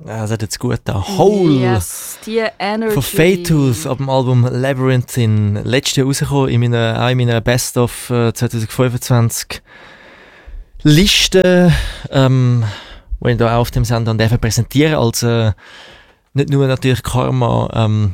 das hat jetzt gut da. Hole! Yes, die Energy. Von Fatus ab dem Album Labyrinth letztes Jahr rausgekommen, in meiner Best of 2025 Liste, die ich da auch auf dem Sender präsentieren als nicht nur natürlich Karma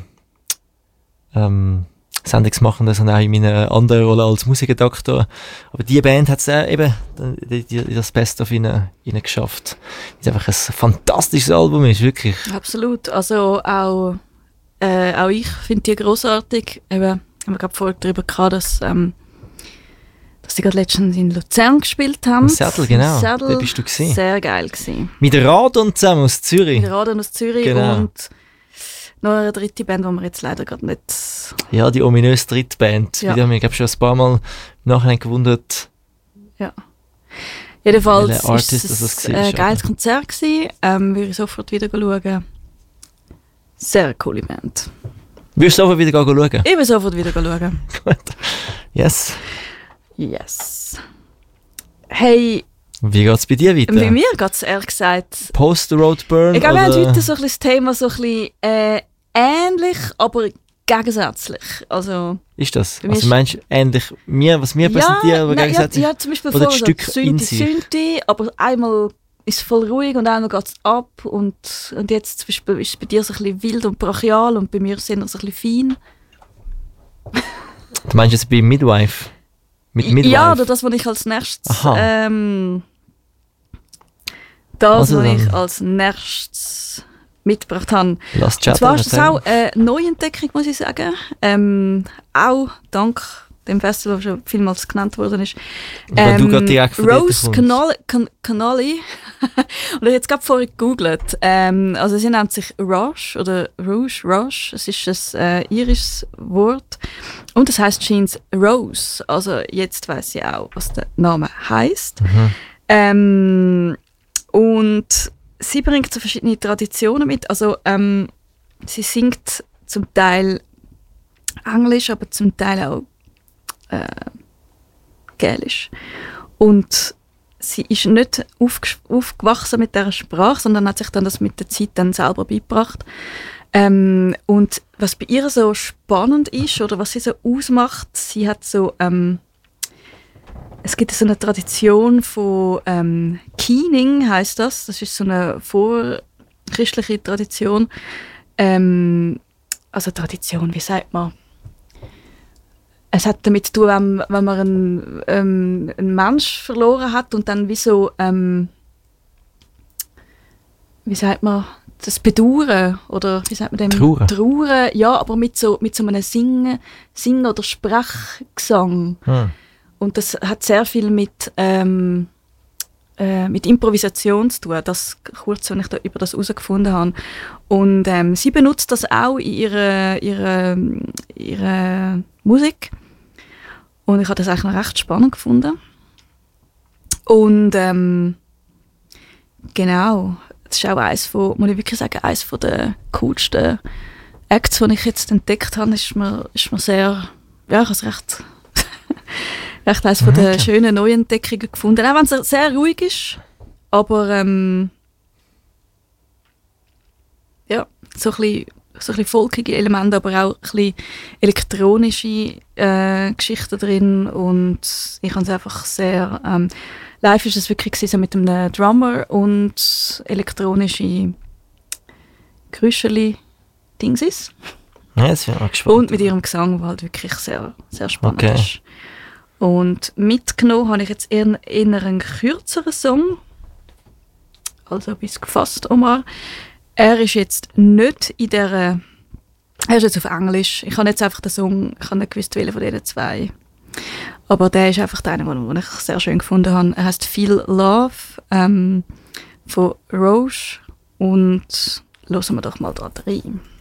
Sendungsmachender, sondern auch in meiner anderen Rolle als Musikredaktor. Aber die Band hat es eben das Beste auf ihnen geschafft. Es ist einfach ein fantastisches Album, ist wirklich. Absolut. Also auch ich finde die grossartig. Eben, haben wir gerade vorher darüber gehabt, dass die gerade letztens in Luzern gespielt haben. Im Sädel, genau. Da bist du gewesen. Sehr geil gewesen. Mit der Radon zusammen aus Zürich. Mit der Radon aus Zürich Genau. Und noch eine dritte Band, die wir jetzt leider gerade nicht... Ja, die ominöse Drittband. Ja. Die haben mich, glaube ich, schon ein paar Mal im Nachhinein gewundert. Ja. Jedenfalls Welcher Artist ist es das war, ein geiles Konzert gewesen. Würde ich sofort wieder schauen. Sehr coole Band. Wirst du sofort wieder schauen? Ich will sofort wieder schauen. Gut. Yes. Yes. Hey, Wie geht es bei dir weiter? bei mir geht es ehrlich gesagt... Post-Roadburn? Ich glaube, wir haben oder? heute so ein bisschen das Thema so ein bisschen ähnlich, aber gegensätzlich. Also, Ist das? Bei mir Also ist- meinst du ähnlich was wir präsentieren, aber nein, gegensätzlich? ja, zum Beispiel oder das vorher Stück so in Synthi, sich? Synthi, aber einmal ist es voll ruhig und einmal geht es ab und jetzt zum Beispiel ist es bei dir so ein bisschen wild und brachial und bei mir sind wir so ein bisschen fein. Du meinst jetzt bei Midwife? Mit Midwife? Ja, oder das, was ich als nächstes... Aha. Das, Also was ich dann- als nächstes mitgebracht habe. Lass Und chatten. zwar ist das auch eine Neuentdeckung, muss ich sagen. Auch dank dem Festival, das schon vielmals genannt worden ist. Weil du gerade direkt von dort Rose Connolly. Und ich habe jetzt gerade vorher gegoogelt. Also sie nennt sich Rouge oder Rouge. Es ist ein irisches Wort. Und es heisst Jeans Rose. Also jetzt weiss ich auch, was der Name heisst. Und sie bringt so verschiedene Traditionen mit. Also sie singt zum Teil Englisch, aber zum Teil auch Gälisch. Und sie ist nicht aufgewachsen mit dieser Sprache, sondern hat sich dann das mit der Zeit dann selber beigebracht. Und was bei ihr so spannend ist, oder was sie so ausmacht, sie hat so es gibt so eine Tradition von Keening, heisst das. Das ist so eine vorchristliche Tradition. Also Tradition, wie sagt man? Es hat damit zu tun, wenn man einen Mensch verloren hat und dann wie so, wie sagt man, das Bedauern oder wie sagt man dem? Trauern, ja, aber mit so einem Singen oder Sprechgesang. Und das hat sehr viel mit Improvisation zu tun, das kurz, wenn ich da über das herausgefunden habe. Und sie benutzt das auch in ihrer Musik. Und ich habe das eigentlich noch recht spannend gefunden. Und genau, das ist auch muss ich wirklich sagen, eines der coolsten Acts, die ich jetzt entdeckt habe, ist mir sehr, ja, ich habe es recht eines der schönen Neuentdeckungen gefunden. Auch wenn es sehr ruhig ist, aber ja, so ein bisschen folkige Elemente, aber auch ein bisschen elektronische Geschichten drin. Und ich habe es einfach sehr... live ist es wirklich so mit einem Drummer und elektronische Krüscheli-Dingsis. Ja, jetzt bin ich auch gespannt. Und mit ihrem Gesang, der halt wirklich sehr, sehr spannend ist. Und mitgenommen habe ich jetzt eher einen kürzeren Song. Also etwas gefasst, Omar. Er ist jetzt nicht in dieser... Er ist jetzt auf Englisch. Ich habe jetzt einfach den Song... Ich habe nicht gewusst, welchen von diesen zwei. Aber der ist einfach der, den ich sehr schön gefunden habe. Er heisst «Feel Love» von Rouge. Und hören wir doch mal da rein.